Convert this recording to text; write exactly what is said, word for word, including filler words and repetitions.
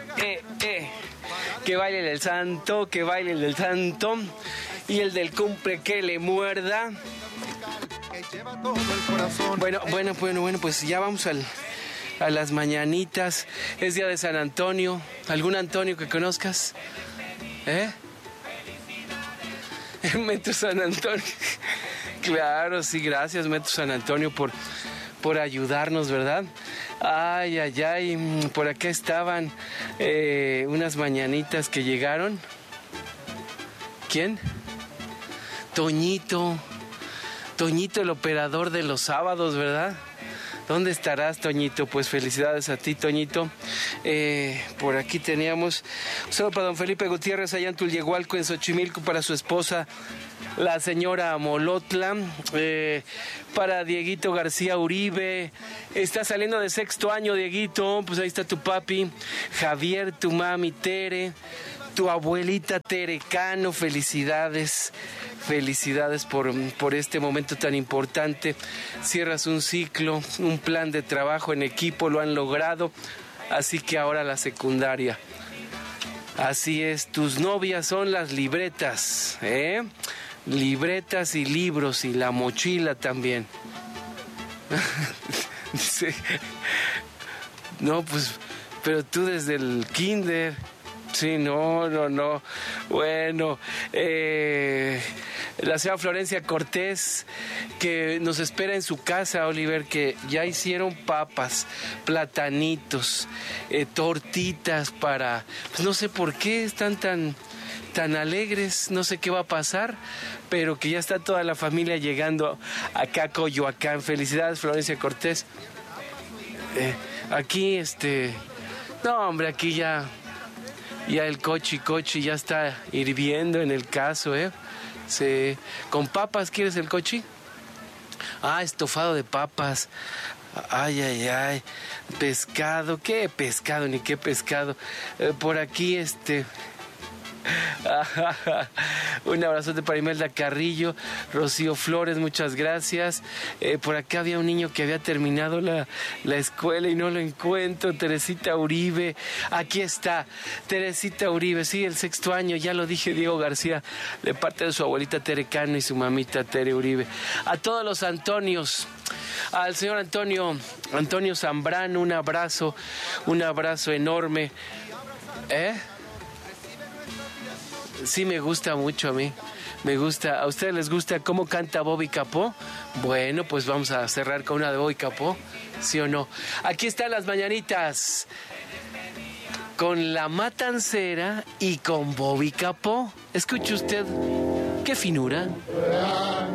eh, eh. Que baile el santo, que baile el santo. Y el del cumple que le muerda. Bueno, bueno, bueno, bueno, pues ya vamos al, a las mañanitas. Es día de San Antonio. ¿Algún Antonio que conozcas? ¿Eh? Metro San Antonio. Claro, sí, gracias, Metro San Antonio, por, por ayudarnos, ¿verdad? Ay, ay, ay, por acá estaban eh, unas mañanitas que llegaron. ¿Quién? Toñito. Toñito, el operador de los sábados, ¿verdad? ¿Dónde estarás, Toñito? Pues felicidades a ti, Toñito. Eh, por aquí teníamos un saludo para don Felipe Gutiérrez allá en Tulyehualco, en Xochimilco, para su esposa, la señora Molotla. Eh, para Dieguito García Uribe. Está saliendo de sexto año, Dieguito. Pues ahí está tu papi. Javier, tu mami, Tere. Tu abuelita Tere Cano, felicidades, felicidades por, por este momento tan importante. Cierras un ciclo, un plan de trabajo en equipo, lo han logrado, así que ahora la secundaria. Así es, tus novias son las libretas, ¿eh? Libretas y libros y la mochila también. Dice, no, pues, pero tú desde el kinder... Sí, no, no, no. Bueno, eh, la señora Florencia Cortés, que nos espera en su casa, Oliver, que ya hicieron papas, platanitos, eh, tortitas para... Pues no sé por qué están tan, tan alegres, no sé qué va a pasar, pero que ya está toda la familia llegando acá a Coyoacán. Felicidades, Florencia Cortés. Eh, aquí, este... No, hombre, aquí ya... Ya el cochi cochi ya está hirviendo en el caso, ¿eh? Sí. ¿Con papas quieres el cochi? Ah, estofado de papas. Ay, ay, ay. Pescado. ¿Qué pescado? Ni qué pescado. Eh, por aquí, este... Un abrazote para Imelda Carrillo, Rocío Flores, muchas gracias. Eh, por acá había un niño que había terminado la, la escuela y no lo encuentro. Teresita Uribe, aquí está, Teresita Uribe, sí, el sexto año, ya lo dije, Diego García, de parte de su abuelita Tere Cano y su mamita Tere Uribe. A todos los Antonios, al señor Antonio, Antonio Zambrano, un abrazo, un abrazo enorme. ¿Eh? Sí, me gusta mucho a mí. Me gusta. ¿A ustedes les gusta cómo canta Bobby Capó? Bueno, pues vamos a cerrar con una de Bobby Capó, ¿sí o no? Aquí están las mañanitas con La Matancera y con Bobby Capó. Escuche usted, qué finura.